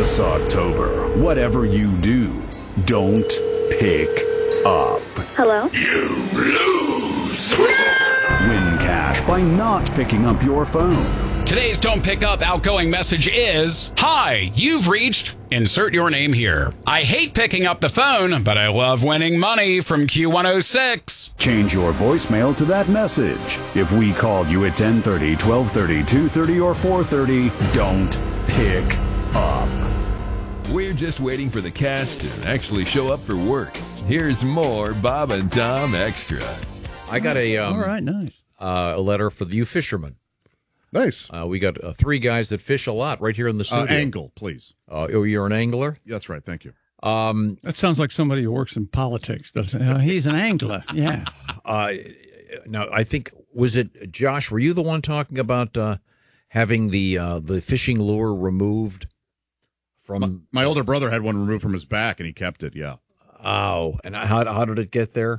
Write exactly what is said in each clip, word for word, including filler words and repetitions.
This October, whatever you do, don't pick up. Hello? You lose! Win cash by not picking up your phone. Today's Don't Pick Up outgoing message is, Hi, you've reached, insert your name here. I hate picking up the phone, but I love winning money from Q one oh six. Change your voicemail to that message. If we called you at ten thirty, twelve thirty, two thirty, or four thirty, don't pick up. We're just waiting for the cast to actually show up for work. Here's more Bob and Tom Extra. I got a um, all right, nice. Uh, a letter for you fishermen. Nice. Uh, we got uh, three guys that fish a lot right here in the studio. Uh, angle, please. Uh, oh, you're an angler? That's right. Thank you. Um, that sounds like somebody who works in politics, doesn't it? Uh, he's an angler. Yeah. Uh, now, I think, was it, Josh, were you the one talking about uh, having the uh, the fishing lure removed from... My, my older brother had one removed from his back, and he kept it, yeah. Oh, and how, how did it get there?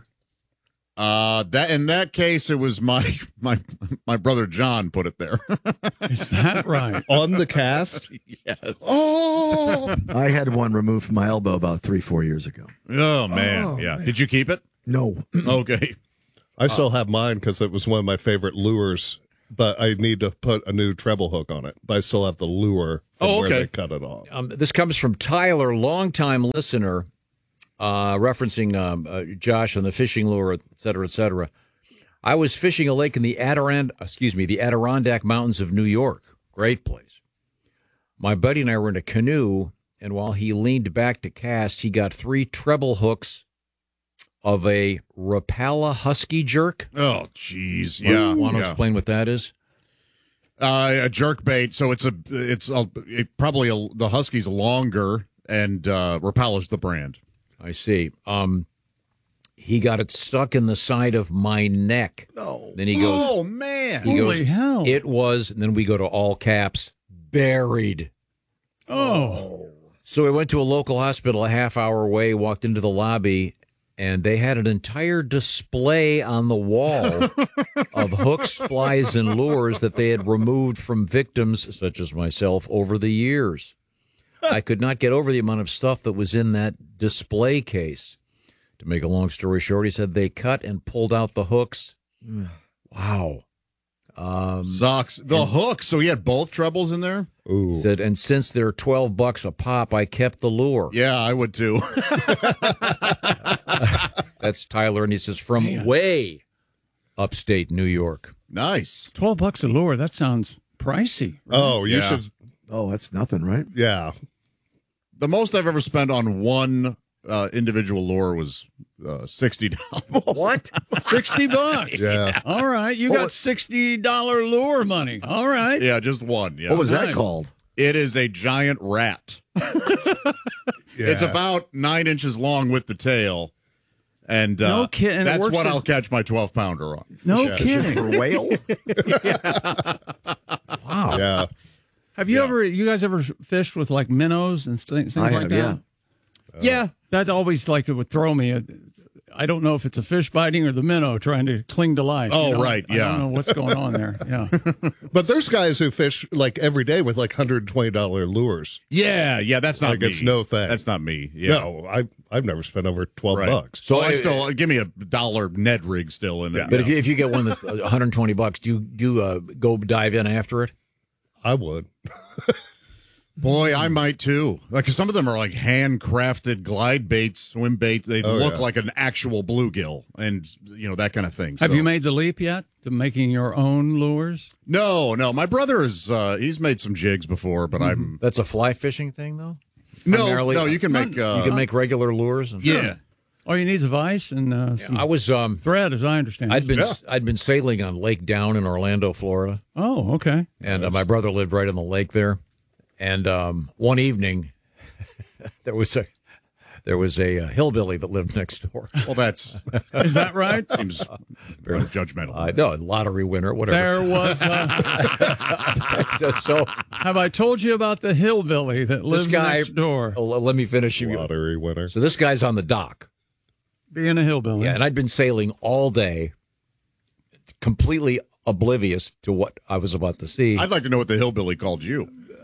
Uh, that in that case, it was my my my brother John put it there. Is that right? On the cast? Yes. Oh, I had one removed from my elbow about three, four years ago. Oh man, Oh, yeah. man. Did you keep it? No. Okay. I still have mine because it was one of my favorite lures, but I need to put a new treble hook on it. But I still have the lure from Oh, where okay. they cut it off. Um, this comes from Tyler, longtime listener, uh, referencing um, uh, Josh and the fishing lure, et cetera, et cetera. I was fishing a lake in the Adirondack, excuse me, the Adirondack Mountains of New York. Great place. My buddy and I were in a canoe, and while he leaned back to cast, he got three treble hooks of a Rapala husky jerk. Oh, jeez. Yeah. Want to yeah. explain what that is? Uh, a jerk bait. So it's a it's a, it probably a, the husky's longer, and uh, Rapala's the brand. I see. Um, he got it stuck in the side of my neck. No. Then he goes, Oh man. he Holy goes, hell. It was, and then we go to all caps, buried. Oh. So we went to a local hospital a half hour away, walked into the lobby, and they had an entire display on the wall of hooks, flies, and lures that they had removed from victims, such as myself, over the years. I could not get over the amount of stuff that was in that display case. To make a long story short, he said they cut and pulled out the hooks. Wow. Um, Sucks. The hook. So he had both trebles in there? Ooh. Said, and since they're twelve bucks a pop, I kept the lure. Yeah, I would too. That's Tyler, and he says, from Man. way upstate New York. Nice. twelve bucks a lure. That sounds pricey. Oh, you Yeah. should. Oh, that's nothing, right? Yeah. The most I've ever spent on one uh, individual lure was uh, sixty dollars. What? sixty bucks. Yeah. All right. You got sixty dollars lure money. All right. Yeah, just one. Yeah. What was that Nice. called? It is a giant rat. It's Yeah. about nine inches long with the tail. And uh, No kidding. And it that's works what as- I'll catch my twelve pounder on. No Yeah. kidding. For whale? Wow. Yeah. Have you Yeah. ever, you guys ever fished with like minnows and st- things I like have, that? yeah. Yeah. That always like it would throw me. I don't know if it's a fish biting or the minnow trying to cling to life. Oh, you know? right, I yeah. don't know what's going on there. Yeah. But there's guys who fish like every day with like one hundred twenty dollars lures. Yeah, yeah, that's not Like, me. it's no thing. That's not me. Yeah. No, I, I've never spent over twelve Right. bucks. So I I- still give me a dollar Ned rig still in it. But if you if you get one that's one hundred twenty bucks, do you do you, uh, go dive in after it? I would. Boy, I might too. Like 'cause some of them are like handcrafted glide baits, swim baits. They Oh, look yeah. like an actual bluegill, and you know that kind of thing. Have So- you made the leap yet to making your own lures? No, no. My brother is. Uh, he's made some jigs before, but I'm That's a fly fishing thing, though. no, Primarily- no. You can make. Uh, You can make regular lures. And, yeah. All you need is a vise and uh, some I was um, thread, as I understand. I'd been Yeah. I'd been sailing on Lake Down in Orlando, Florida, Oh, okay. and uh, my brother lived right on the lake there. And um, one evening, there was a there was a, uh hillbilly that lived next door. Well, that's Is that right? seems very judgmental. I know, lottery winner, whatever. There was. Uh, so have I told you about the hillbilly that this lives guy. next door? Oh, let me finish. you. Lottery winner. So this guy's on the dock. Being a hillbilly. Yeah, and I'd been sailing all day, completely oblivious to what I was about to see. I'd like to know what the hillbilly called you.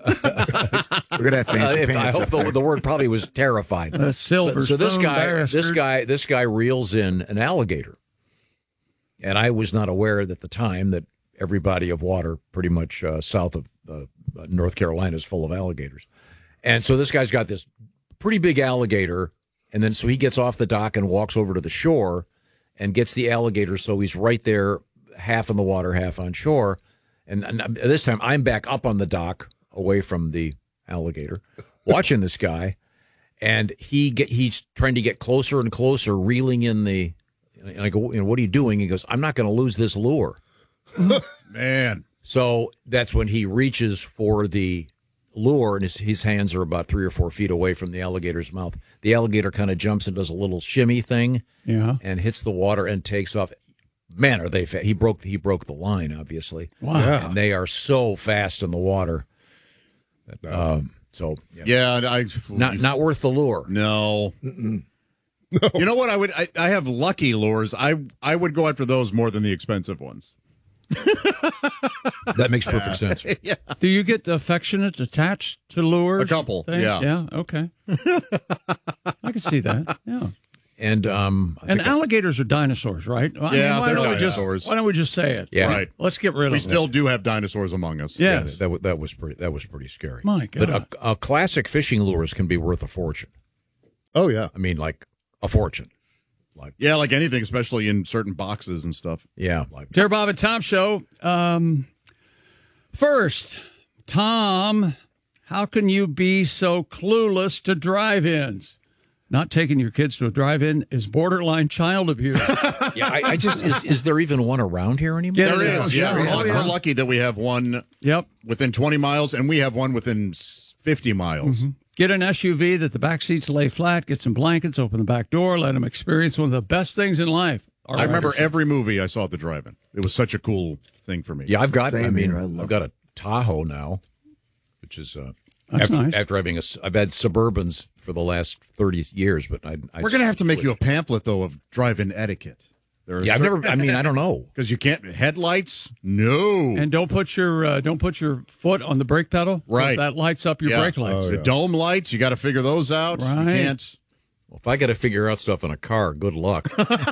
We're gonna have fancy Uh, if- I pants hope up the, there. the word probably was terrified. A silver so, so this spoon guy, bastard. this guy, this guy reels in an alligator, and I was not aware at the time that every body of water, pretty much uh, south of uh, North Carolina, is full of alligators. And so this guy's got this pretty big alligator, and then so he gets off the dock and walks over to the shore and gets the alligator. So he's right there, half in the water, half on shore. And, and this time I'm back up on the dock, away from the alligator, watching this guy, and he get, he's trying to get closer and closer, reeling in the. And I go, you know, what are you doing? He goes, I'm not going to lose this lure. Man. So that's when he reaches for the lure, and his, his hands are about three or four feet away from the alligator's mouth. The alligator kind of jumps and does a little shimmy thing, Yeah. and hits the water and takes off. Man, are they fast? He broke he broke the line, obviously. Wow. And they are so fast in the water. Um, so yeah, Yeah, and I not not worth the lure. no. no. You know what? I would. I, I have lucky lures. I I would go after those more than the expensive ones. That makes perfect sense. Do you get affectionate attached to lures? A couple, things? yeah. Yeah, okay. I can see that, yeah. And um, I And think I- alligators are dinosaurs, right? I Yeah, why they're don't we just- dinosaurs. why don't we just say it? yeah, Right. Let's get rid We of still it. do have dinosaurs among us. yeah, Yes. that wa- that was pretty that was pretty scary. My But God. a, a classic fishing lures can be worth a fortune. Oh yeah. I mean, like a fortune. Like Yeah, like anything, especially in certain boxes and stuff. yeah, like Dear Bob and Tom Show. Um, first, Tom, how can you be so clueless to drive-ins? Not taking your kids to a drive-in is borderline child abuse. yeah. I, I just is is there even one around here anymore? Yeah, There yeah, is. Yeah, sure. we're, Oh, lucky, yeah. we're lucky that we have one Yep. within twenty miles, and we have one within s- fifty miles. Get an S U V that the back seats lay flat, get some blankets, open the back door, let them experience one of the best things in life. All I right. remember every movie I saw at the drive-in. It was such a cool thing for me. Yeah, I've got. Same I mean, here. I love I've got a Tahoe now, which is uh, That's after, nice. after having a. s- I've had Suburbans for the last thirty years, but I. I We're gonna have to make you a pamphlet though of drive-in etiquette. There are Yeah, I've never. I mean, I don't know. because you can't headlights. No, And don't put your uh, don't put your foot on the brake pedal. 'cause Right. That lights up your Yeah. brake lights. the dome lights. You got to figure those out. You Right. can't. Well, if I got to figure out stuff in a car, good luck.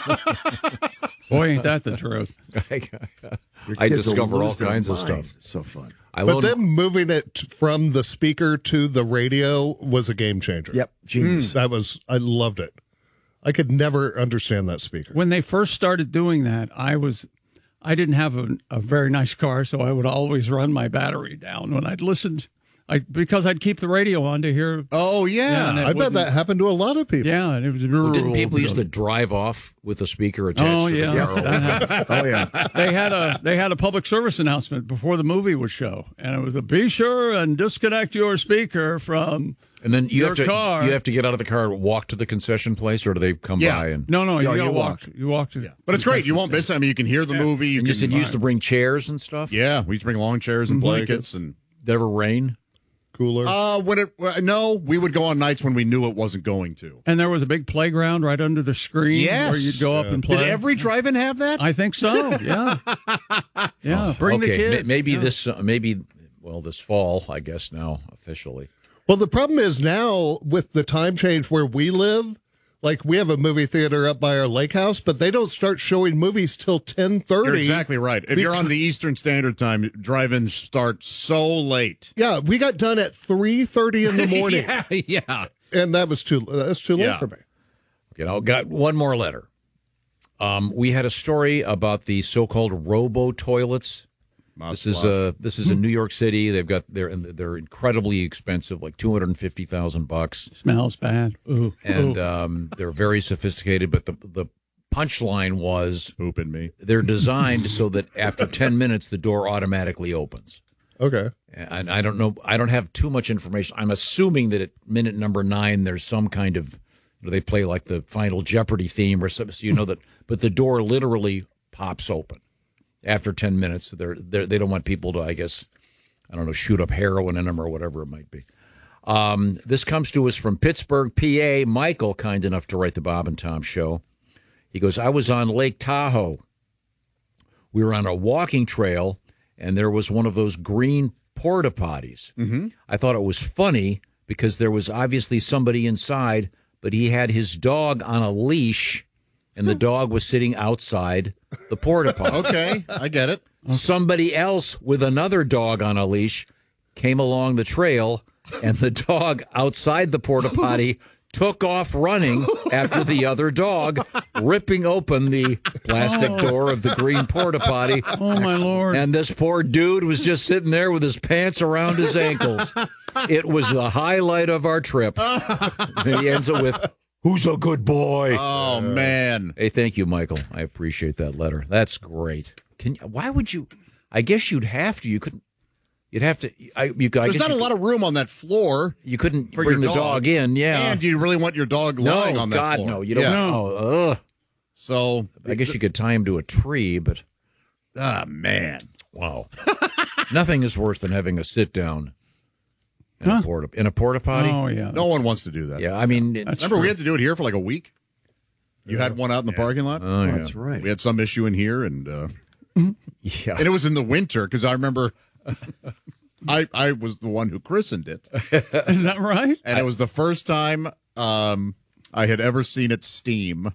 Boy, ain't that the truth. I, Your I kids will discover all lose their kinds of mind. stuff. It's so fun. I But load. then moving it t- from the speaker to the radio was a game changer. Yep, genius. That was, I loved it. I could never understand that speaker. When they first started doing that, I was I didn't have a, a very nice car, so I would always run my battery down when I'd listened. I because I'd keep the radio on to hear. Oh yeah. Yeah, and it I bet wouldn't- that happened to a lot of people. Yeah, and it was. Well, didn't people used to drive off with the speaker attached Oh to the yeah, car? that happened. Oh yeah. they had a they had a public service announcement before the movie would show, and it was a be sure and disconnect your speaker from. And then you Your have to car. you have to get out of the car and walk to the concession place, or do they come Yeah. by and? No, no, you No, gotta you walk. walk. You walk to. But it's great. You won't miss it. I mean, you can hear the movie. You And can, you said you used to bring chairs and stuff. Yeah, we used to bring long chairs and blankets and. Did it ever rain? Cooler. Uh, when it uh, no, we would go on nights when we knew it wasn't going to. And there was a big playground right under the screen Yes. where you'd go up and play. Did every drive-in have that? I think so. Yeah. Yeah. Bring okay, the ma- kids. maybe Yeah. this uh, maybe well this fall, I guess now officially. Well, the problem is now with the time change where we live, like we have a movie theater up by our lake house, but they don't start showing movies till ten thirty. You're exactly right. If you're on the Eastern Standard Time, drive-ins start so late. Yeah, we got done at three thirty in the morning, yeah, yeah. and that was too that's too late Yeah. for me. Okay, now got one more letter. Um, we had a story about the so-called robo toilets. This is uh this is in New York City. They've got they're they're incredibly expensive, like two hundred and fifty thousand bucks, Smells bad. Ooh. and um, they're very sophisticated. But the the punchline was Pooping me. they're designed so that after ten minutes the door automatically opens. Okay. And I don't know. I don't have too much information. I'm assuming that at minute number nine, there's some kind of they play like the Final Jeopardy theme or something. So you know that, but the door literally pops open after ten minutes. They're, they're they don't want people to, I guess, I don't know, shoot up heroin in them or whatever it might be. Um, this comes to us from Pittsburgh, P A. Michael, kind enough to write the Bob and Tom show. He goes, I was on Lake Tahoe. We were on a walking trail, and there was one of those green porta potties. Mm-hmm. I thought it was funny because there was obviously somebody inside, but he had his dog on a leash, and the dog was sitting outside the porta potty. Okay, I get it. Somebody else with another dog on a leash came along the trail, and the dog outside the porta potty took off running after the other dog, ripping open the plastic oh. door of the green porta potty. Oh, my Lord. And this poor dude was just sitting there with his pants around his ankles. It was the highlight of our trip. And he ends it with, "Who's a good boy?" Oh, man. Hey, thank you, Michael. I appreciate that letter. That's great. Can you, why would you? I guess you'd have to. You couldn't. You'd have to. I, you, I There's guess not you, a lot of room on that floor. You couldn't for bring your the dog. dog in. Yeah. And do you really want your dog lying no, on that God, floor? no. You don't. Yeah. No. Ugh. So I guess you could tie him to a tree, but ah, man, wow. Nothing is worse than having a sit down in Huh? a porta in a porta potty. Oh, yeah. no one wants to do that. Yeah, I mean, it- Remember, we had to do it here for like a week. You had one out in the parking lot. oh, yeah. That's right. We had some issue in here, and uh, Yeah. and it was in the winter because I remember I I was the one who christened it, Is that right? and it was the first time um, I had ever seen it steam.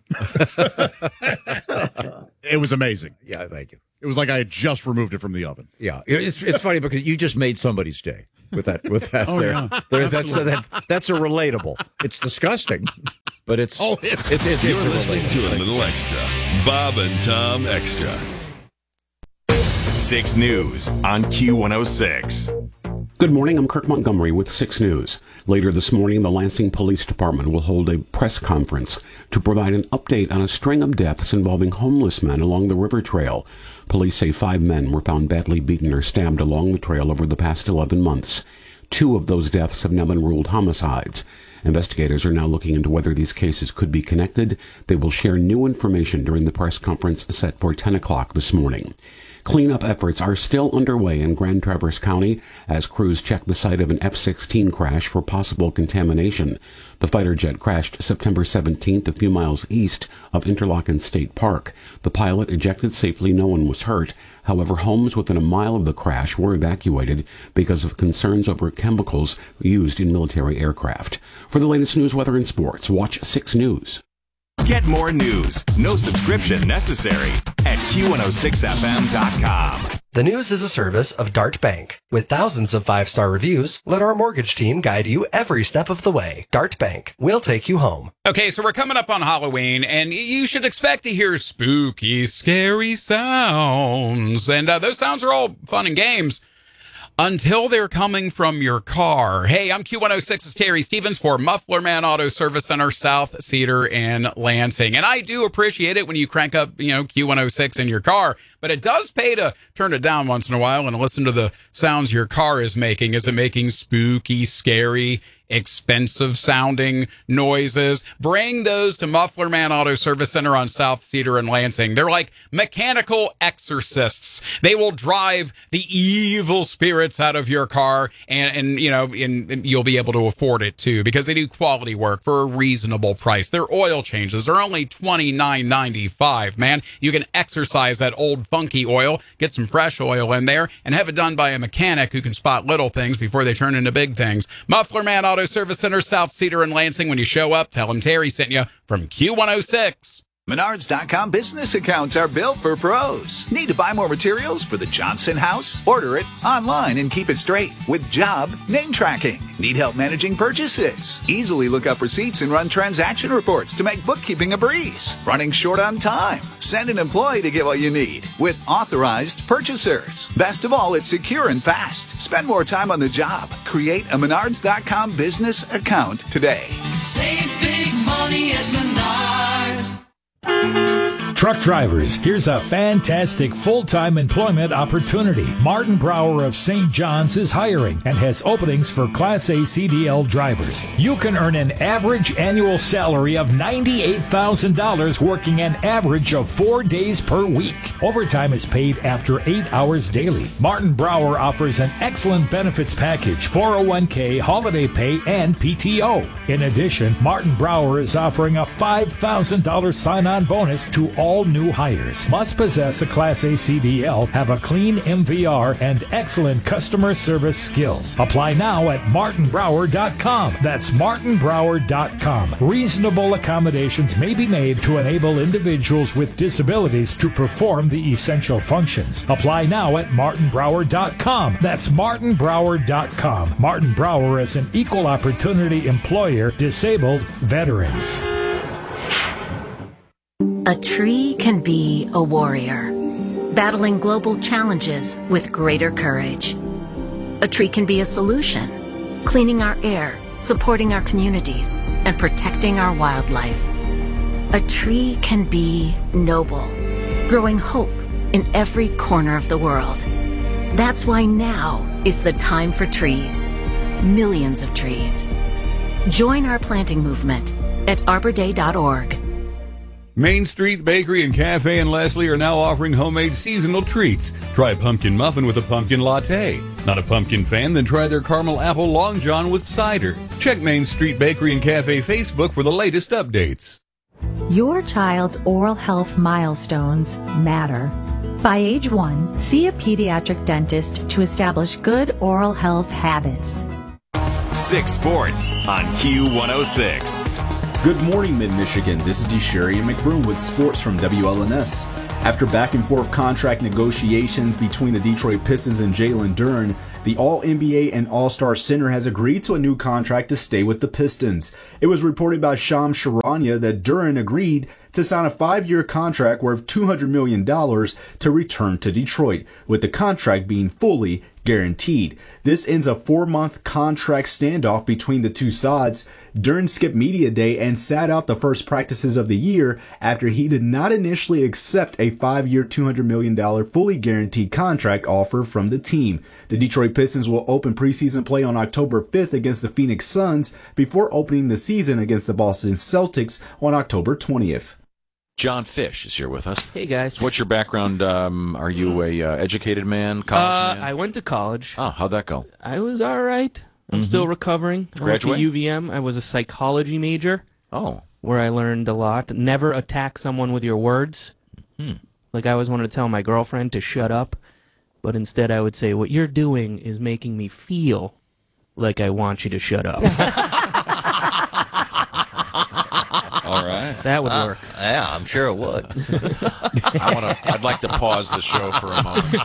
It was amazing. Yeah, thank you. It was like I had just removed it from the oven. Yeah, it's it's funny because you just made somebody's day with that with that. Oh, there. yeah. There, that's a, that, that's a relatable. It's disgusting, but it's Oh, it- it's it's, You're it's a listening to a relatable. little extra. Bob and Tom Extra. six News on Q one oh six. Good morning, I'm Kirk Montgomery with six News. Later this morning, the Lansing Police Department will hold a press conference to provide an update on a string of deaths involving homeless men along the river trail. Police say five men were found badly beaten or stabbed along the trail over the past eleven months. Two of those deaths have now been ruled homicides. Investigators are now looking into whether these cases could be connected. They will share new information during the press conference set for ten o'clock this morning. Cleanup efforts are still underway in Grand Traverse County as crews check the site of an F sixteen crash for possible contamination. The fighter jet crashed September seventeenth a few miles east of Interlochen State Park. The pilot ejected safely. No one was hurt. However, homes within a mile of the crash were evacuated because of concerns over chemicals used in military aircraft. For the latest news, weather, and sports, watch six News. Get more news, no subscription necessary, at Q one oh six F M dot com. The News is a service of Dart Bank. With thousands of five-star reviews, let our mortgage team guide you every step of the way. Dart Bank. We'll take you home. Okay, so we're coming up on Halloween, and you should expect to hear spooky, scary sounds. And uh, those sounds are all fun and games until they're coming from your car. Hey, I'm Q one oh six's Terry Stevens for Muffler Man Auto Service Center, South Cedar in Lansing. And I do appreciate it when you crank up, you know, Q one oh six in your car, but it does pay to turn it down once in a while and listen to the sounds your car is making. Is it making spooky, scary, expensive sounding noises? Bring those to Muffler Man Auto Service Center on South Cedar and Lansing. They're like mechanical exorcists. They will drive the evil spirits out of your car, and, and you know, and, and you'll be able to afford it too, because they do quality work for a reasonable price. Their oil changes are only twenty-nine ninety-five, man. You can exercise that old funky oil, get some fresh oil in there, and have it done by a mechanic who can spot little things before they turn into big things. Muffler Man Auto Service Center, South Cedar and Lansing. When you show up, tell them Terry sent you from Q one oh six. Menards dot com business accounts are built for pros. Need to buy more materials for the Johnson house? Order it online and keep it straight with job name tracking. Need help managing purchases? Easily look up receipts and run transaction reports to make bookkeeping a breeze. Running short on time? Send an employee to get what you need with authorized purchasers. Best of all, it's secure and fast. Spend more time on the job. Create a Menards dot com business account today. Save big money at Menards. Truck drivers, here's a fantastic full-time employment opportunity. Martin Brower of Saint John's is hiring and has openings for Class A C D L drivers. You can earn an average annual salary of ninety-eight thousand dollars working an average of four days per week. Overtime is paid after eight hours daily. Martin Brower offers an excellent benefits package, four oh one k, holiday pay, and P T O. In addition, Martin Brower is offering a five thousand dollars sign-on bonus to all all new hires. Must possess a Class A C D L, have a clean M V R, and excellent customer service skills. Apply now at martin brower dot com. That's martin brower dot com. Reasonable accommodations may be made to enable individuals with disabilities to perform the essential functions. Apply now at martin brower dot com. That's martin brower dot com. Martin Brower is an equal opportunity employer, disabled veterans. A tree can be a warrior, battling global challenges with greater courage. A tree can be a solution, cleaning our air, supporting our communities, and protecting our wildlife. A tree can be noble, growing hope in every corner of the world. That's why now is the time for trees. Millions of trees. Join our planting movement at arbor day dot org. Main Street Bakery and Cafe in Leslie are now offering homemade seasonal treats. Try a pumpkin muffin with a pumpkin latte. Not a pumpkin fan? Then try their caramel apple long john with cider. Check Main Street Bakery and Cafe Facebook for the latest updates. Your child's oral health milestones matter. By age one, see a pediatric dentist to establish good oral health habits. Six Sports on Q one oh six. Good morning, Mid-Michigan. This is DeSherry and McBroom with sports from W L N S. After back-and-forth contract negotiations between the Detroit Pistons and Jalen Duren, the All-N B A and All-Star center has agreed to a new contract to stay with the Pistons. It was reported by Shams Charania that Duren agreed to sign a five-year contract worth two hundred million dollars to return to Detroit, with the contract being fully guaranteed. This ends a four-month contract standoff between the two sides. Duren skipped media day and sat out the first practices of the year after he did not initially accept a five-year, two hundred million dollars fully guaranteed contract offer from the team. The Detroit Pistons will open preseason play on October fifth against the Phoenix Suns before opening the season against the Boston Celtics on October twentieth. John Fish is here with us. Hey, guys. What's your background? Um, are you a uh, educated man, college uh, man? I went to college. Oh, how'd that go? I was all right. I'm Mhm. still recovering. I went to Graduate? U V M. I was a psychology major. Oh. Where I learned a lot. Never attack someone with your words. Hmm. Like I always wanted to tell my girlfriend to shut up, but instead I would say, what you're doing is making me feel like I want you to shut up. All right. That would Uh, work. yeah, I'm sure it would. I want to. I'd like to pause the show for a moment.